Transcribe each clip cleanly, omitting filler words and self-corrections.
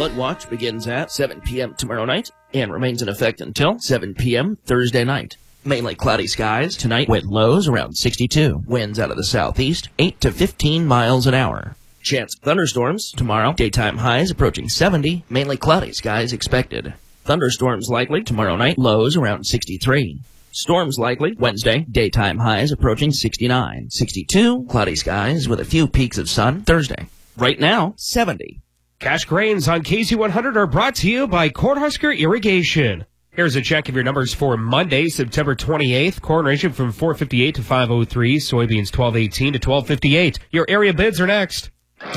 Flood watch begins at 7 p.m. tomorrow night and remains in effect until 7 p.m. Thursday night. Mainly cloudy skies tonight with lows around 62. Winds out of the southeast, 8 to 15 miles an hour. Chance of thunderstorms tomorrow. Daytime highs approaching 70. Mainly cloudy skies expected. Thunderstorms likely tomorrow night. Lows around 63. Storms likely Wednesday. Daytime highs approaching 69. 62. Cloudy skies with a few peaks of sun Thursday. Right now, 70. Cash Grains on KZ100 are brought to you by Cornhusker Irrigation. Here's a check of your numbers for Monday, September 28th. Corn ranging from 458 to 503. Soybeans 1218 to 1258. Your area bids are next.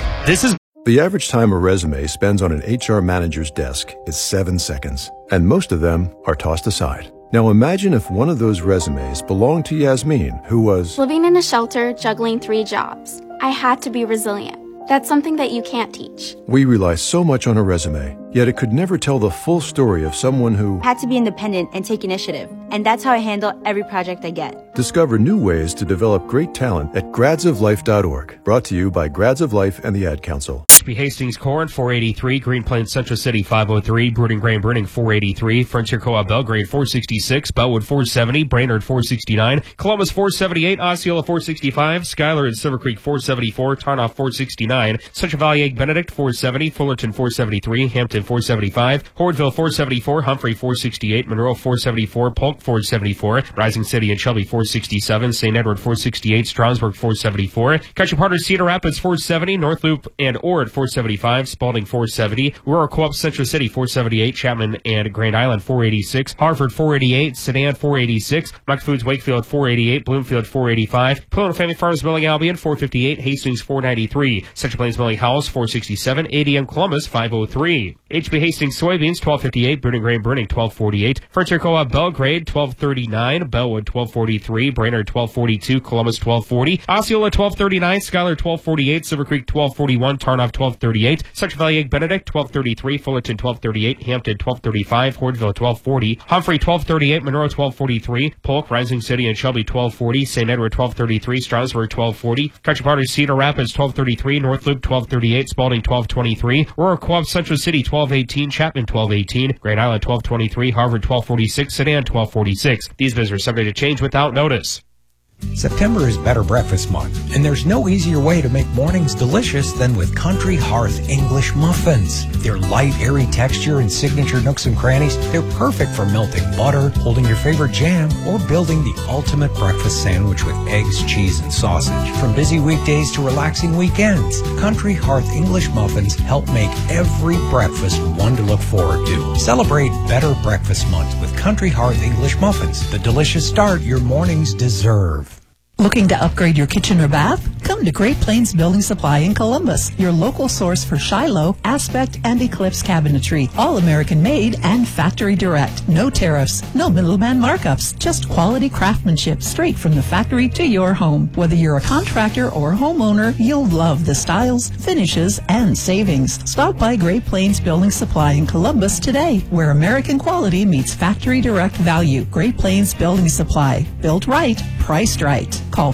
The average time a resume spends on an HR manager's desk is 7 seconds, and most of them are tossed aside. Now imagine if one of those resumes belonged to Yasmin, who was living in a shelter, juggling 3 jobs. I had to be resilient. That's something that you can't teach. We rely so much on a resume, yet it could never tell the full story of someone who had to be independent and take initiative. And that's how I handle every project I get. Discover new ways to develop great talent at gradsoflife.org. Brought to you by Grads of Life and the Ad Council. Hastings Corn 483, Green Plains Central City 503, Brooding Grain Burning 483, Frontier Co-op Belgrade 466, Bellwood 470, Brainerd 469, Columbus 478, Osceola 465, Schuyler and Silver Creek 474, Tarnoff 469, Central Valley Egg Benedict 470, Fullerton 473, Hampton 475, Hoardville 474, Humphrey 468, Monroe 474, Polk 474, Rising City and Shelby 467, St. Edward 468, Strasburg 474, Country Part of Cedar Rapids 470, North Loop and Ord 475, Spalding 470, Aurora Co-op Central City 478, Chapman and Grand Island 486, Harvard 488, Sedan 486, Mike Foods Wakefield 488, Bloomfield 485, Pillow Family Farms Milling Albion 458, Hastings 493, Central Plains Milling Howells 467, ADM Columbus 503, HB Hastings Soybeans 1258, Brooding Grain Burning 1248, Frontier Co-op Belgrade 1239, Bellwood 1243, Brainerd 1242, Columbus 1240, Osceola 1239, Schuyler 1248, Silver Creek 1241, Tarnoff 1238, Central Valley Egg Benedict 1233, Fullerton 1238, Hampton 1235, Hoardville 1240, Humphrey 1238, Monroe 1243, Polk, Rising City and Shelby 1240, St. Edward 1233, Strasburg 1240, Country Part of Cedar Rapids 1233, North Loop 1238, Spalding 1223, Aurora Co-op Central City 1218, Chapman 1218, Grand Island 1223, Harvard 1246, Sedan 1246. These bids are subject to change without notice. September is Better Breakfast Month, and there's no easier way to make mornings delicious than with Country Hearth English Muffins. Their light, airy texture and signature nooks and crannies, they're perfect for melting butter, holding your favorite jam, or building the ultimate breakfast sandwich with eggs, cheese, and sausage. From busy weekdays to relaxing weekends, Country Hearth English Muffins help make every breakfast one to look forward to. Celebrate Better Breakfast Month with Country Hearth English Muffins, the delicious start your mornings deserve. Looking to upgrade your kitchen or bath? Come to Great Plains Building Supply in Columbus, your local source for Shiloh, Aspect, and Eclipse cabinetry. All American made and factory direct. No tariffs, no middleman markups, just quality craftsmanship straight from the factory to your home. Whether you're a contractor or homeowner, you'll love the styles, finishes, and savings. Stop by Great Plains Building Supply in Columbus today, where American quality meets factory direct value. Great Plains Building Supply. Built right, priced right. Call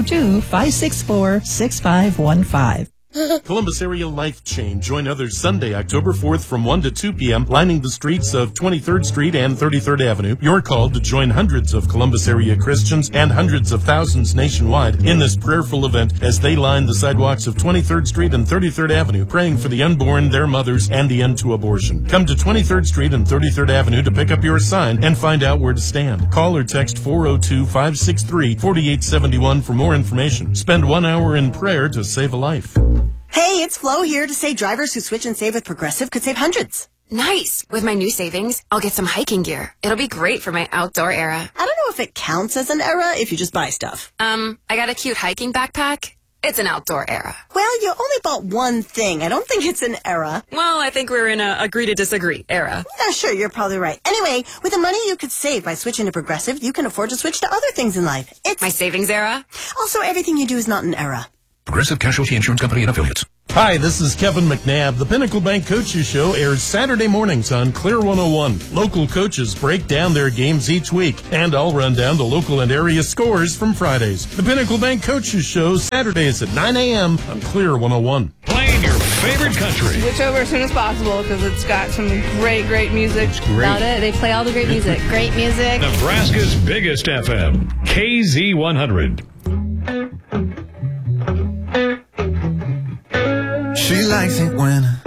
402-564-6515. Columbus Area Life Change. Join others Sunday, October 4th from 1 to 2 p.m., lining the streets of 23rd Street and 33rd Avenue. You're called to join hundreds of Columbus area Christians and hundreds of thousands nationwide in this prayerful event as they line the sidewalks of 23rd Street and 33rd Avenue, praying for the unborn, their mothers, and the end to abortion. Come to 23rd Street and 33rd Avenue to pick up your sign and find out where to stand. Call or text 402-563-4871 for more information. Spend 1 hour in prayer to save a life. Hey, it's Flo here to say drivers who switch and save with Progressive could save hundreds. Nice! With my new savings, I'll get some hiking gear. It'll be great for my outdoor era. I don't know if it counts as an era if you just buy stuff. I got a cute hiking backpack. It's an outdoor era. Well, you only bought one thing. I don't think it's an era. Well, I think we're in a agree to disagree era. Yeah, sure, you're probably right. Anyway, with the money you could save by switching to Progressive, you can afford to switch to other things in life. It's my savings era. Also, everything you do is not an era. Progressive Casualty Insurance Company and Affiliates. Hi, this is Kevin McNabb. The Pinnacle Bank Coaches Show airs Saturday mornings on Clear 101. Local coaches break down their games each week, and I'll run down the local and area scores from Fridays. The Pinnacle Bank Coaches Show, Saturdays at 9 a.m. on Clear 101. Playing your favorite country. Switch over as soon as possible because it's got some great, great music. About it. They play all the great music. Great music. Nebraska's biggest FM, KZ100. She likes it when